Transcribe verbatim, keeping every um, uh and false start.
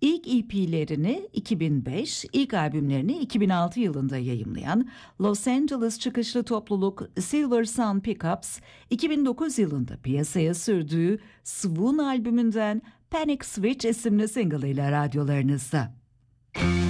İlk E P'lerini iki bin beş, ilk albümlerini iki bin altı yılında yayımlayan Los Angeles çıkışlı topluluk Silver Sun Pickups, iki bin dokuz yılında piyasaya sürdüğü Swoon albümünden Panic Switch isimli single ile radyolarınızda.